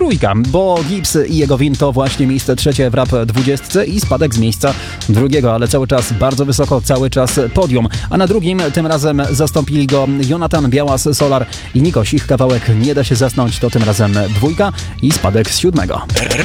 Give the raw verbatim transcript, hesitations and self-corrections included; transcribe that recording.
trójka, bo Gibbs i jego Win to właśnie miejsce trzecie w Rap dwudziestce i spadek z miejsca drugiego, ale cały czas bardzo wysoko, cały czas podium. A na drugim tym razem zastąpili go Jonathan, Białas, Solar i Nikos. Ich kawałek Nie da się zasnąć to tym razem dwójka i spadek z siódmego.